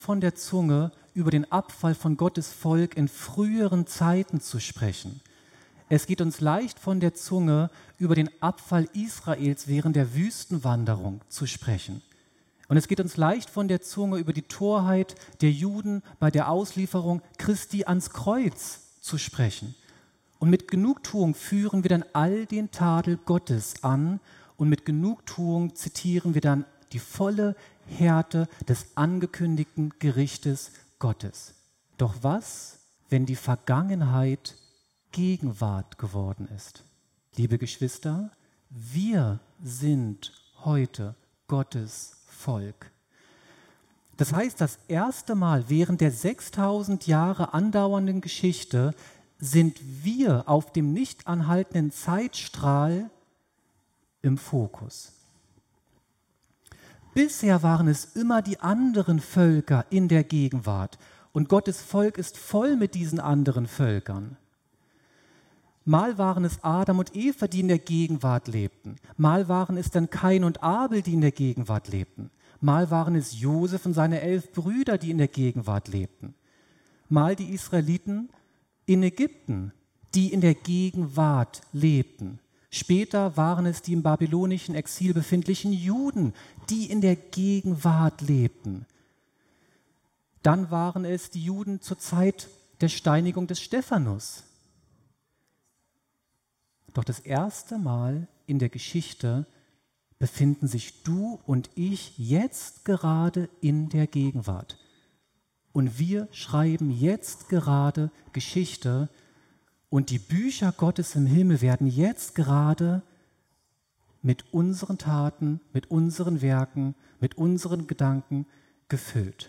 von der Zunge, über den Abfall von Gottes Volk in früheren Zeiten zu sprechen. Es geht uns leicht von der Zunge, über den Abfall Israels während der Wüstenwanderung zu sprechen. Und es geht uns leicht von der Zunge, über die Torheit der Juden bei der Auslieferung Christi ans Kreuz zu sprechen. Und mit Genugtuung führen wir dann all den Tadel Gottes an und mit Genugtuung zitieren wir dann die volle Härte des angekündigten Gerichtes Gottes. Doch was, wenn die Vergangenheit Gegenwart geworden ist? Liebe Geschwister, wir sind heute Gottes Volk. Das heißt, das erste Mal während der 6000 Jahre andauernden Geschichte sind wir auf dem nicht anhaltenden Zeitstrahl im Fokus. Bisher waren es immer die anderen Völker in der Gegenwart und Gottes Volk ist voll mit diesen anderen Völkern. Mal waren es Adam und Eva, die in der Gegenwart lebten. Mal waren es dann Kain und Abel, die in der Gegenwart lebten. Mal waren es Josef und seine 11 Brüder, die in der Gegenwart lebten. Mal die Israeliten in Ägypten, die in der Gegenwart lebten. Später waren es die im babylonischen Exil befindlichen Juden, die in der Gegenwart lebten. Dann waren es die Juden zur Zeit der Steinigung des Stephanus. Doch das erste Mal in der Geschichte befinden sich du und ich jetzt gerade in der Gegenwart. Und wir schreiben jetzt gerade Geschichte und die Bücher Gottes im Himmel werden jetzt gerade mit unseren Taten, mit unseren Werken, mit unseren Gedanken gefüllt.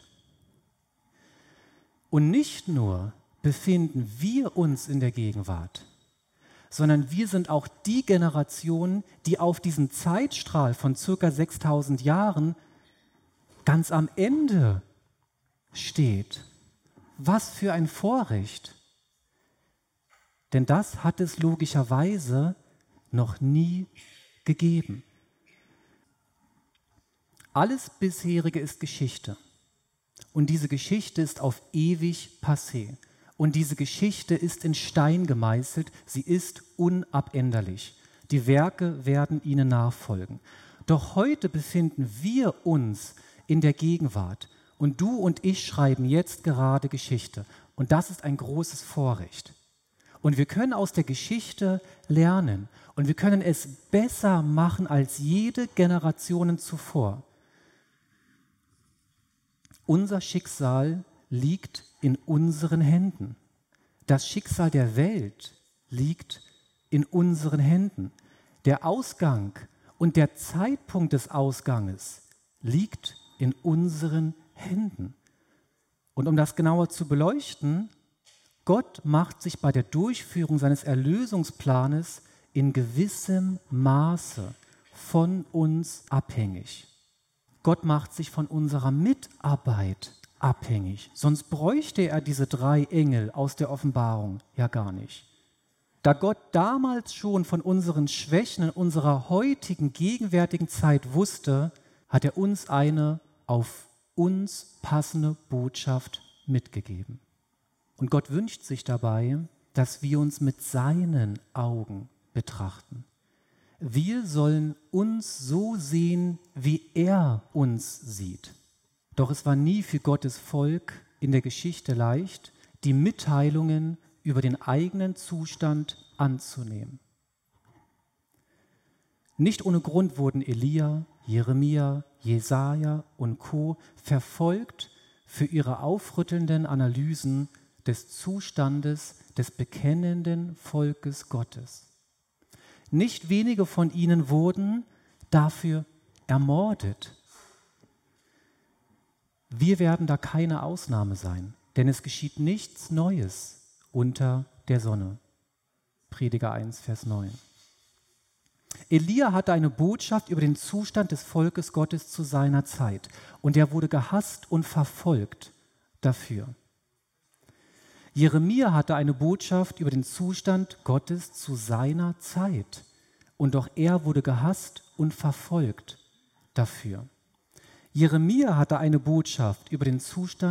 Und nicht nur befinden wir uns in der Gegenwart, sondern wir sind auch die Generation, die auf diesem Zeitstrahl von ca. 6000 Jahren ganz am Ende steht. Was für ein Vorrecht! Denn das hat es logischerweise noch nie gegeben. Alles bisherige ist Geschichte. Und diese Geschichte ist auf ewig passé. Und diese Geschichte ist in Stein gemeißelt, sie ist unabänderlich. Die Werke werden ihnen nachfolgen. Doch heute befinden wir uns in der Gegenwart und du und ich schreiben jetzt gerade Geschichte. Und das ist ein großes Vorrecht. Und wir können aus der Geschichte lernen und wir können es besser machen als jede Generation zuvor. Unser Schicksal liegt in unseren Händen. Das Schicksal der Welt liegt in unseren Händen. Der Ausgang und der Zeitpunkt des Ausganges liegt in unseren Händen. Und um das genauer zu beleuchten, Gott macht sich bei der Durchführung seines Erlösungsplanes in gewissem Maße von uns abhängig. Gott macht sich von unserer Mitarbeit abhängig. Sonst bräuchte er diese 3 Engel aus der Offenbarung ja gar nicht. Da Gott damals schon von unseren Schwächen in unserer heutigen, gegenwärtigen Zeit wusste, hat er uns eine auf uns passende Botschaft mitgegeben. Und Gott wünscht sich dabei, dass wir uns mit seinen Augen betrachten. Wir sollen uns so sehen, wie er uns sieht. Doch es war nie für Gottes Volk in der Geschichte leicht, die Mitteilungen über den eigenen Zustand anzunehmen. Nicht ohne Grund wurden Elia, Jeremia, Jesaja und Co. verfolgt für ihre aufrüttelnden Analysen des Zustandes des bekennenden Volkes Gottes. Nicht wenige von ihnen wurden dafür ermordet. Wir werden da keine Ausnahme sein, denn es geschieht nichts Neues unter der Sonne. Prediger 1, Vers 9. Elia hatte eine Botschaft über den Zustand des Volkes Gottes zu seiner Zeit und er wurde gehasst und verfolgt dafür. Jeremia hatte eine Botschaft über den Zustand Gottes zu seiner Zeit und auch er wurde gehasst und verfolgt dafür. Jeremia hatte eine Botschaft über den Zustand